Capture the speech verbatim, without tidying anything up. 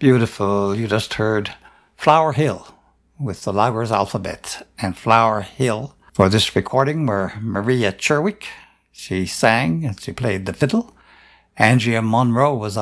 Beautiful. You just heard Flower Hill with the Loggers Alphabet. And Flower Hill, for this recording, were Maria Cherwick. She sang and she played the fiddle. Andrea Monroe was